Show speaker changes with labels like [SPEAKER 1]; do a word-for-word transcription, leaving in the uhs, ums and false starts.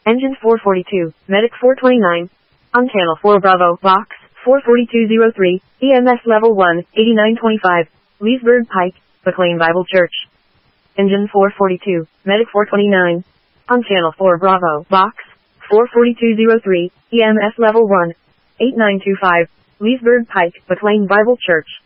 [SPEAKER 1] Engine four forty-two, Medic four twenty-nine. On Channel four Bravo, Box four forty-two oh three, E M S Level one, eighty-nine twenty-five, Leesburg Pike, McLean Bible Church. Engine four forty-two, Medic four twenty-nine. On Channel four Bravo, Box four forty-two oh three, E M S Level one, eighty-nine twenty-five, Leesburg Pike, McLean Bible Church.